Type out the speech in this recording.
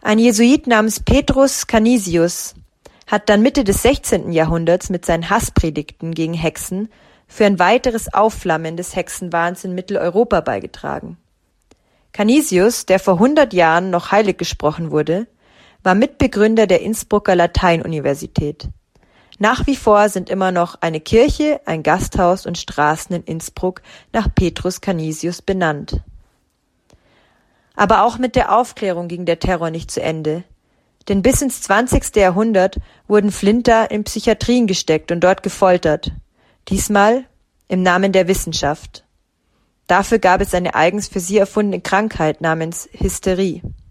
Ein Jesuit namens Petrus Canisius hat dann Mitte des 16. Jahrhunderts mit seinen Hasspredigten gegen Hexen für ein weiteres Aufflammen des Hexenwahns in Mitteleuropa beigetragen. Canisius, der vor 100 Jahren noch heilig gesprochen wurde, war Mitbegründer der Innsbrucker Lateinuniversität. Nach wie vor sind immer noch eine Kirche, ein Gasthaus und Straßen in Innsbruck nach Petrus Canisius benannt. Aber auch mit der Aufklärung ging der Terror nicht zu Ende. Denn bis ins 20. Jahrhundert wurden Flinter in Psychiatrien gesteckt und dort gefoltert. Diesmal im Namen der Wissenschaft. Dafür gab es eine eigens für sie erfundene Krankheit namens Hysterie.